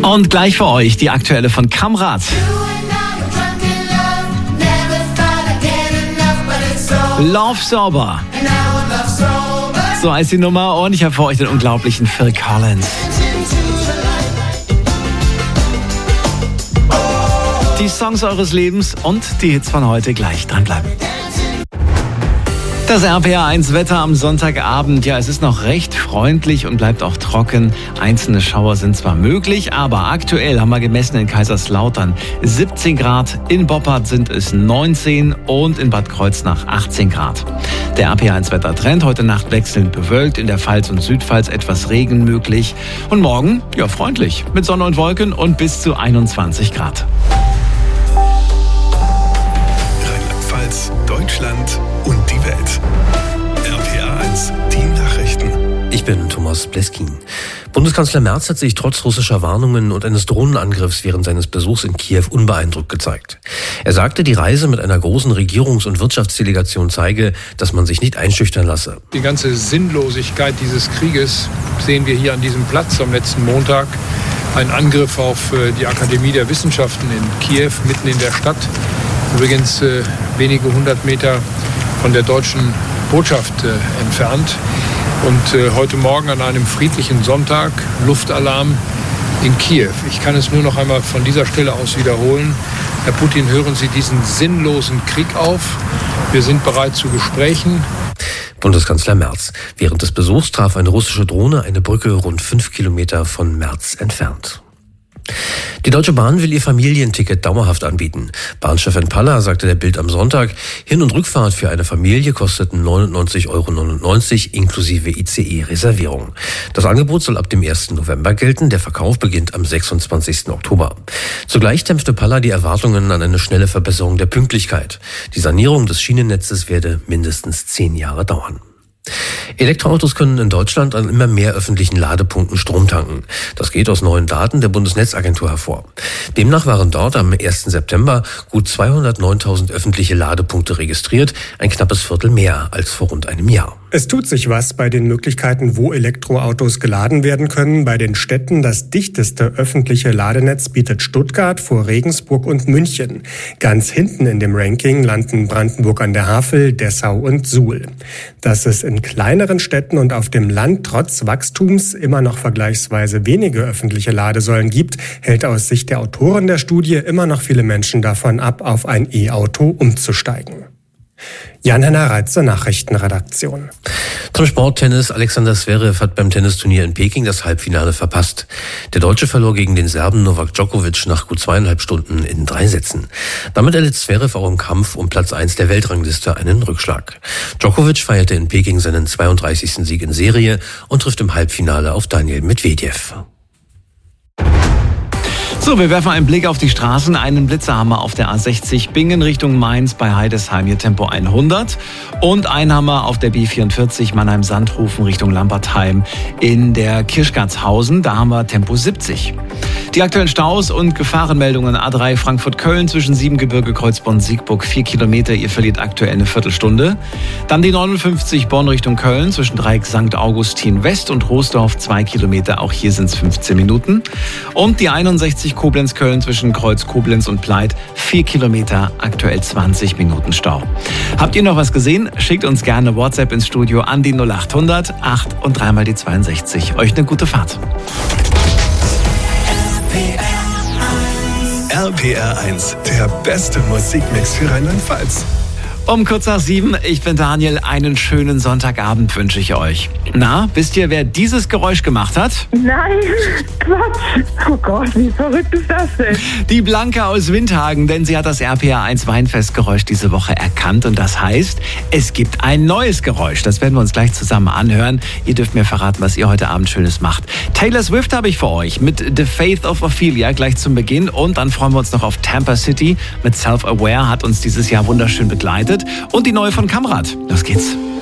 Und gleich für euch die aktuelle von Kamrat. Love Sober. So heißt die Nummer und ich habe für euch den unglaublichen Phil Collins. Die Songs eures Lebens und die Hits von heute. Gleich dranbleiben. Das RPR1-Wetter am Sonntagabend. Ja, es ist noch recht freundlich und bleibt auch trocken. Einzelne Schauer sind zwar möglich, aber aktuell haben wir gemessen in Kaiserslautern 17 Grad, in Boppard sind es 19 und in Bad Kreuznach 18 Grad. Der RPR1-Wettertrend: heute Nacht wechselnd bewölkt, in der Pfalz und Südpfalz etwas Regen möglich. Und morgen, ja, freundlich, mit Sonne und Wolken und bis zu 21 Grad. Rheinland-Pfalz, Deutschland und die Welt. RPR1, die Nachrichten. Ich bin Thomas Bleskin. Bundeskanzler Merz hat sich trotz russischer Warnungen und eines Drohnenangriffs während seines Besuchs in Kiew unbeeindruckt gezeigt. Er sagte, die Reise mit einer großen Regierungs- und Wirtschaftsdelegation zeige, dass man sich nicht einschüchtern lasse. Die ganze Sinnlosigkeit dieses Krieges sehen wir hier an diesem Platz am letzten Montag. Ein Angriff auf die Akademie der Wissenschaften in Kiew, mitten in der Stadt. Übrigens wenige 100 Meter von der deutschen Botschaft entfernt. Und heute Morgen an einem friedlichen Sonntag Luftalarm in Kiew. Ich kann es nur noch einmal von dieser Stelle aus wiederholen. Herr Putin, hören Sie diesen sinnlosen Krieg auf. Wir sind bereit zu Gesprächen. Bundeskanzler Merz. Während des Besuchs traf eine russische Drohne eine Brücke rund 5 Kilometer von Merz entfernt. Die Deutsche Bahn will ihr Familienticket dauerhaft anbieten. Bahnchefin Paller sagte der Bild am Sonntag, Hin- und Rückfahrt für eine Familie kosteten 99,99 € inklusive ICE-Reservierung. Das Angebot soll ab dem 1. November gelten, der Verkauf beginnt am 26. Oktober. Zugleich dämpfte Paller die Erwartungen an eine schnelle Verbesserung der Pünktlichkeit. Die Sanierung des Schienennetzes werde mindestens 10 Jahre dauern. Elektroautos können in Deutschland an immer mehr öffentlichen Ladepunkten Strom tanken. Das geht aus neuen Daten der Bundesnetzagentur hervor. Demnach waren dort am 1. September gut 209.000 öffentliche Ladepunkte registriert, ein knappes Viertel mehr als vor rund einem Jahr. Es tut sich was bei den Möglichkeiten, wo Elektroautos geladen werden können. Bei den Städten das dichteste öffentliche Ladenetz bietet Stuttgart vor Regensburg und München. Ganz hinten in dem Ranking landen Brandenburg an der Havel, Dessau und Suhl. Dass es in kleineren Städten und auf dem Land trotz Wachstums immer noch vergleichsweise wenige öffentliche Ladesäulen gibt, hält aus Sicht der Autoren der Studie immer noch viele Menschen davon ab, auf ein E-Auto umzusteigen. Jan-Henner Reitz zur Nachrichtenredaktion. Zum Sporttennis. Alexander Zverev hat beim Tennisturnier in Peking das Halbfinale verpasst. Der Deutsche verlor gegen den Serben Novak Djokovic nach gut 2,5 Stunden in 3 Sätzen. Damit erlitt Zverev auch im Kampf um Platz 1 der Weltrangliste einen Rückschlag. Djokovic feierte in Peking seinen 32. Sieg in Serie und trifft im Halbfinale auf Daniil Medvedev. So, wir werfen einen Blick auf die Straßen. Einen Blitzer haben wir auf der A60 Bingen Richtung Mainz bei Heidesheim, hier Tempo 100. Und einen haben wir auf der B44 Mannheim-Sandhofen Richtung Lambertheim in der Kirchgartshausen. Da haben wir Tempo 70. Die aktuellen Staus und Gefahrenmeldungen: A3 Frankfurt-Köln zwischen Siebengebirge, Kreuzborn-Siegburg 4 Kilometer. Ihr verliert aktuell eine Viertelstunde. Dann die 59 Bonn Richtung Köln zwischen Dreieck St. Augustin West und Roosdorf 2 Kilometer. Auch hier sind es 15 Minuten. Und die 61 Koblenz-Köln zwischen Kreuz Koblenz und Pleit 4 Kilometer, aktuell 20 Minuten Stau. Habt ihr noch was gesehen? Schickt uns gerne WhatsApp ins Studio an die 0800 8 und 3 mal die 62. Euch eine gute Fahrt. RPR1, der beste Musikmix für Rheinland-Pfalz. Um kurz nach 7, ich bin Daniel, einen schönen Sonntagabend wünsche ich euch. Na, wisst ihr, wer dieses Geräusch gemacht hat? Nein, Quatsch. Oh Gott, wie verrückt ist das denn? Die Blanke aus Windhagen, denn sie hat das RPR1 Weinfestgeräusch diese Woche erkannt und das heißt, es gibt ein neues Geräusch. Das werden wir uns gleich zusammen anhören. Ihr dürft mir verraten, was ihr heute Abend Schönes macht. Taylor Swift habe ich für euch mit The Faith of Ophelia gleich zum Beginn und dann freuen wir uns noch auf Tampa City mit Self-Aware, hat uns dieses Jahr wunderschön begleitet und die neue von Kamrat. Los geht's.